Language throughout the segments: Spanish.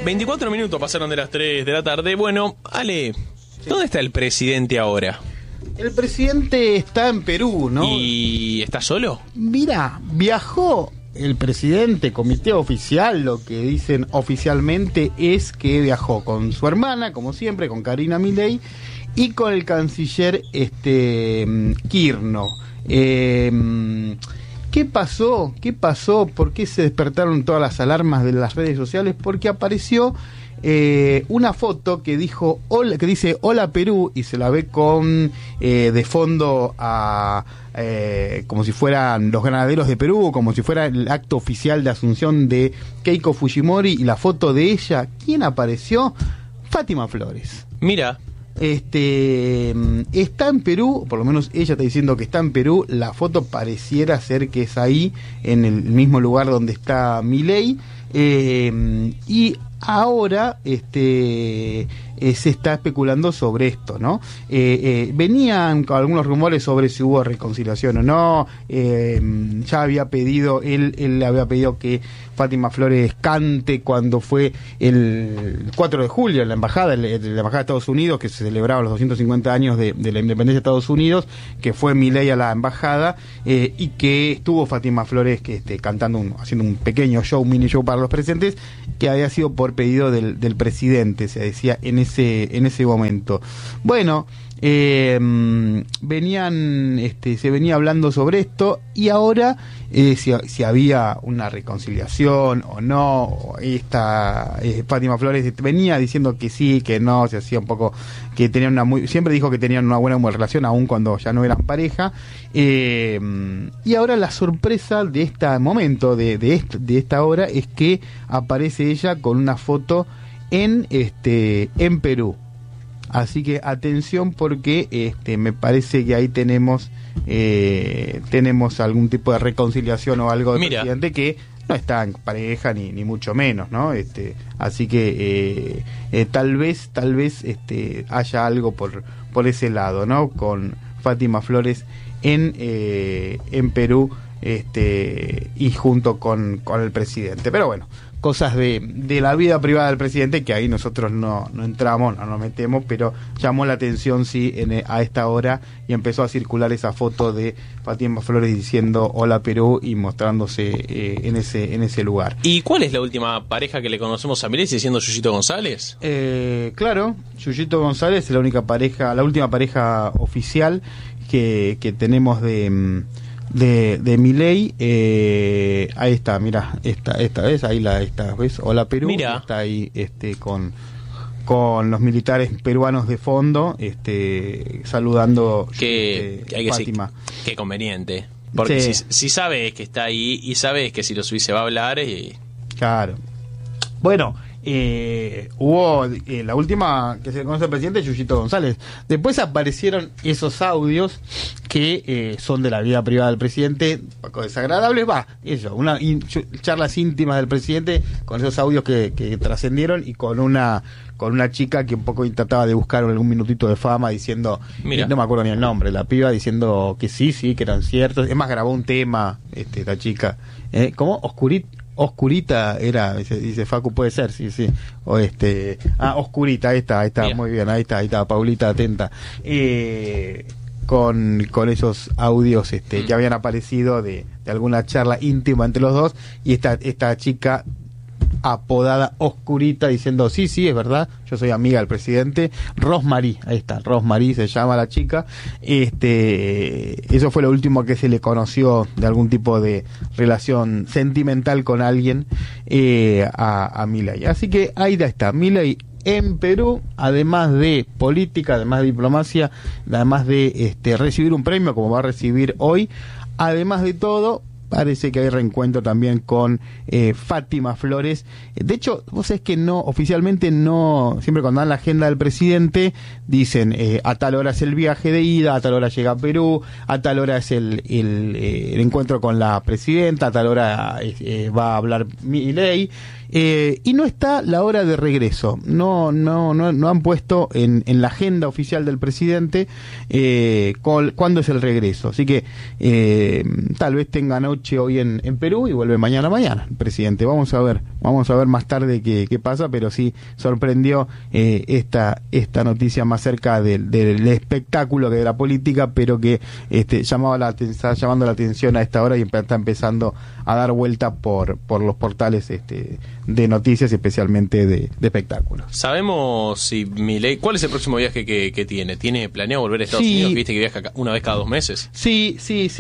24 minutos pasaron de las 3 de la tarde. Bueno, Ale, ¿dónde está el presidente ahora? El presidente está en Perú, ¿no? ¿Y está solo? Mira, viajó el presidente, comité oficial, lo que dicen oficialmente es que viajó con su hermana, como siempre, con Karina Milei, y con el canciller Kirchner. ¿Qué pasó? ¿Por qué se despertaron todas las alarmas de las redes sociales? Porque apareció una foto que dice Hola Perú, y se la ve con de fondo a como si fueran los ganaderos de Perú, como si fuera el acto oficial de asunción de Keiko Fujimori, y la foto de ella. ¿Quién apareció? Fátima Flores. Mira. Está en Perú, por lo menos ella está diciendo que está en Perú. La foto pareciera ser que es ahí, en el mismo lugar donde está Milei, y ahora se está especulando sobre esto, ¿no? Venían algunos rumores sobre si hubo reconciliación o no. Ya había pedido, él le había pedido que Fátima Flores cante cuando fue el 4 de julio en la embajada de Estados Unidos, que se celebraba los 250 años de la independencia de Estados Unidos, que fue Milei a la embajada, y que estuvo Fátima Flores cantando, haciendo un pequeño show, mini show para los presentes, que había sido por pedido del presidente, se decía en ese momento. Bueno, se venía hablando sobre esto, y ahora si había una reconciliación o no. Fátima Flores venía diciendo que sí, que no, se hacía un poco, que tenían siempre dijo que tenían una buena relación aun cuando ya no eran pareja, y ahora la sorpresa de este momento, de esta hora, es que aparece ella con una foto en Perú. Así que atención, porque me parece que ahí tenemos algún tipo de reconciliación o algo del presidente, que no está en pareja ni mucho menos, ¿no? Así que tal vez haya algo por ese lado, ¿no? Con Fátima Flores en Perú, y junto con el presidente. Pero bueno, cosas de la vida privada del presidente, que ahí nosotros no entramos, no nos metemos, pero llamó la atención a esta hora, y empezó a circular esa foto de Fátima Flores diciendo Hola Perú y mostrándose en ese lugar. ¿Y cuál es la última pareja que le conocemos a Milei, siendo Yuyito González? Claro, Yuyito González es la última pareja oficial que tenemos de Milei. Ahí está, mira, esta vez, ¿ves? Hola Perú. Mira. Está ahí con los militares peruanos de fondo, saludando Fátima. Qué conveniente. Porque sí. si sabes que está ahí, y sabes que si lo subís se va a hablar. Claro. Bueno, hubo la última que se conoce al presidente, Yuyito González. Después aparecieron esos audios que son de la vida privada del presidente, un poco desagradables, charlas íntimas del presidente, con esos audios que trascendieron, y con una chica que un poco trataba de buscar algún minutito de fama diciendo, no me acuerdo ni el nombre, la piba diciendo que sí, que eran ciertos. Es más, grabó un tema la chica, ¿cómo? Oscurita era, dice Facu, puede ser, sí. O Oscurita, ahí está, bien. Muy bien, ahí está, Paulita, atenta. Con esos audios que habían aparecido de alguna charla íntima entre los dos, y esta chica apodada Oscurita diciendo sí, es verdad, yo soy amiga del presidente. Rosmarie, ahí está, Rosmarie se llama la chica. Eso fue lo último que se le conoció de algún tipo de relación sentimental con alguien a Milei. Así que ahí está, Milei en Perú, además de política, además de diplomacia, además de recibir un premio como va a recibir hoy. Además de todo, parece que hay reencuentro también con Fátima Flores. De hecho, vos sabés que oficialmente no, siempre cuando dan la agenda del presidente, dicen a tal hora es el viaje de ida, a tal hora llega a Perú, a tal hora es el encuentro con la presidenta, a tal hora va a hablar Milei. Y no está la hora de regreso. No han puesto en la agenda oficial del presidente cuándo es el regreso. Así que tal vez tengan noche hoy en Perú y vuelve mañana el presidente. Vamos a ver más tarde qué pasa, pero sí sorprendió esta noticia más cerca del espectáculo que de la política, pero que está llamando la atención a esta hora y está empezando a dar vuelta por los portales de noticias, especialmente de espectáculos. ¿Sabemos si Milei, cuál es el próximo viaje que tiene? ¿Tiene planeado volver a Estados Unidos? ¿Viste que viaja una vez cada 2 meses? Sí.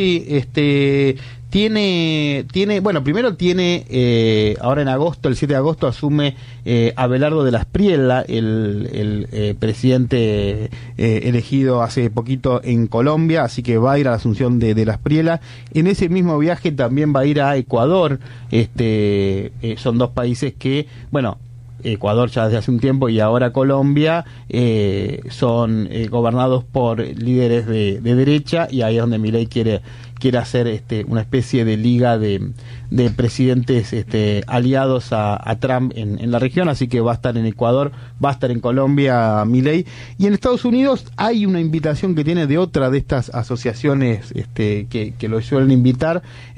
Bueno, primero tiene, ahora en agosto, el 7 de agosto, asume Abelardo de la Espriella, el presidente elegido hace poquito en Colombia, así que va a ir a la asunción de la Espriella. En ese mismo viaje también va a ir a Ecuador. Son 2 países que, bueno, Ecuador ya desde hace un tiempo y ahora Colombia son gobernados por líderes de derecha, y ahí es donde Milei quiere hacer una especie de liga de presidentes aliados a Trump en la región, así que va a estar en Ecuador, va a estar en Colombia Milei, y en Estados Unidos hay una invitación que tiene de otra de estas asociaciones que lo suelen invitar,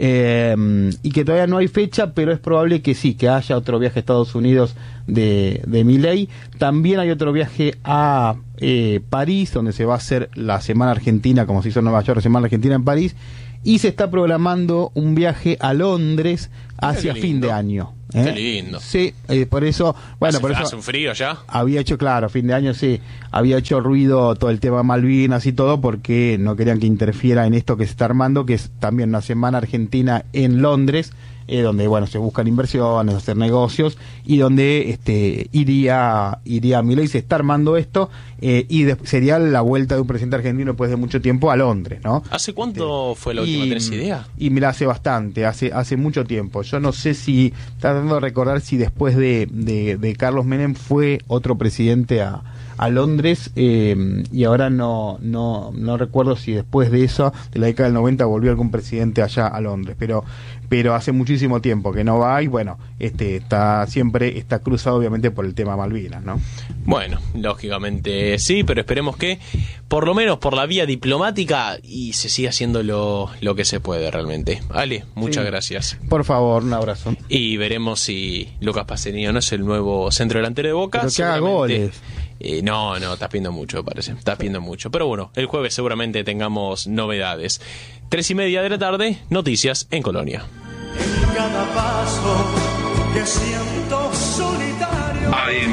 y que todavía no hay fecha, pero es probable que sí, que haya otro viaje a Estados Unidos de Milei. También hay otro viaje a París, donde se va a hacer la Semana Argentina, como se hizo en Nueva York, la Semana Argentina en París, y se está programando un viaje a Londres hacia fin de año. Qué lindo. Sí, por eso, bueno, ¿Hace un frío ya? Había hecho, claro, fin de año sí, había hecho ruido todo el tema Malvinas y todo, porque no querían que interfiera en esto que se está armando, que es también una Semana Argentina en Londres, donde, bueno, se buscan inversiones, hacer negocios, y donde iría Milei. Se está armando esto, y sería la vuelta de un presidente argentino después de mucho tiempo a Londres, ¿no? ¿Hace cuánto fue la última? ¿Tenés idea? Y mira, hace bastante, hace mucho tiempo. Yo no sé si, tratando de recordar si después de Carlos Menem fue otro presidente a Londres, y ahora no recuerdo si después de eso, de la década del 90, volvió algún presidente allá a Londres, pero hace muchísimo tiempo que no va, y bueno, siempre está cruzado obviamente por el tema Malvinas, ¿no? Bueno, lógicamente sí, pero esperemos que por lo menos por la vía diplomática y se siga haciendo lo que se puede realmente. Ale, muchas gracias. Por favor, un abrazo. Y veremos si Lucas Pacerini no es el nuevo centro delantero de Boca. Pero que haga goles. No, estás pidiendo mucho, parece. Estás pidiendo mucho. Pero bueno, el jueves seguramente tengamos novedades. 3:30 de la tarde, noticias en Colonia. En cada paso que siento solitario.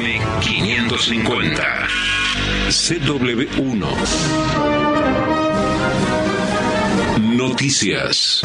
AM550 CW1 Noticias.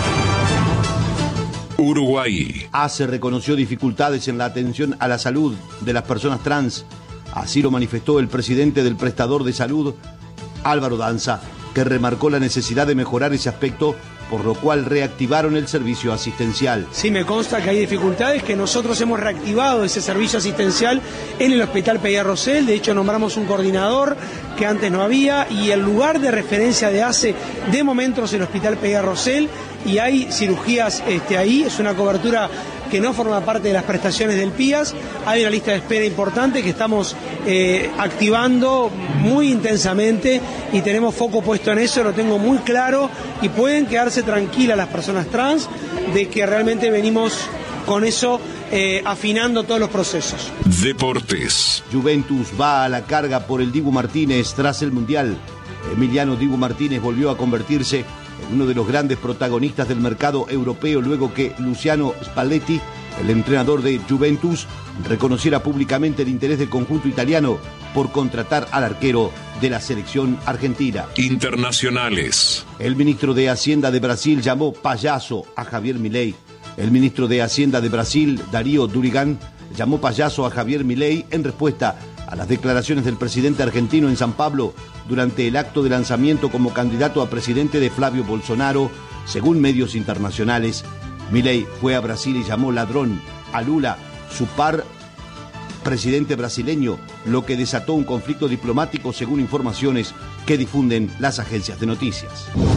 Uruguay. ACE reconoció dificultades en la atención a la salud de las personas trans. Así lo manifestó el presidente del prestador de salud, Álvaro Danza, que remarcó la necesidad de mejorar ese aspecto, por lo cual reactivaron el servicio asistencial. Sí, me consta que hay dificultades, que nosotros hemos reactivado ese servicio asistencial en el Hospital Peguera Rosell. De hecho, nombramos un coordinador que antes no había, y el lugar de referencia de ACE de momento es el Hospital Peguera Rosell, y hay cirugías ahí. Es una cobertura que no forma parte de las prestaciones del PIAS. Hay una lista de espera importante que estamos activando muy intensamente, y tenemos foco puesto en eso, lo tengo muy claro, y pueden quedarse tranquilas las personas trans de que realmente venimos con eso afinando todos los procesos. Deportes. Juventus va a la carga por el Dibu Martínez tras el Mundial. Emiliano Dibu Martínez volvió a convertirse en uno de los grandes protagonistas del mercado europeo, luego que Luciano Spalletti, el entrenador de Juventus, reconociera públicamente el interés del conjunto italiano por contratar al arquero de la selección argentina. Internacionales. El ministro de Hacienda de Brasil llamó payaso a Javier Milei. El ministro de Hacienda de Brasil, Darío Durigan, llamó payaso a Javier Milei en respuesta a las declaraciones del presidente argentino en San Pablo durante el acto de lanzamiento como candidato a presidente de Flavio Bolsonaro. Según medios internacionales, Milei fue a Brasil y llamó ladrón a Lula, su par presidente brasileño, lo que desató un conflicto diplomático, según informaciones que difunden las agencias de noticias.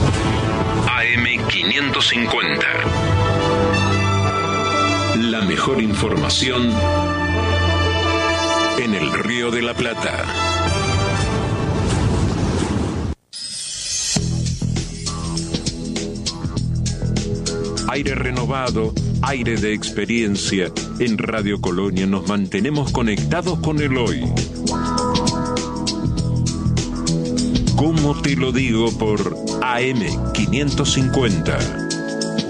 AM550. La mejor información en el Río de la Plata. Aire renovado, aire de experiencia. En Radio Colonia nos mantenemos conectados con el hoy. ¿Cómo te lo digo? Por AM 550.